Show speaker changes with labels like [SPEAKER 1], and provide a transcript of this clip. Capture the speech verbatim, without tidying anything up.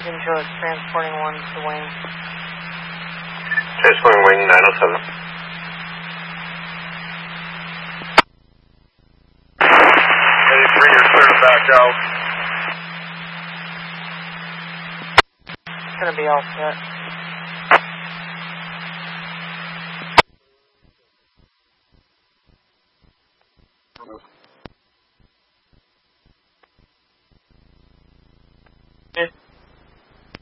[SPEAKER 1] engine to transporting one to wing.
[SPEAKER 2] Transporting wing nine oh seven.
[SPEAKER 3] eighty-three, you're clear to back out.
[SPEAKER 1] It's going to be all set.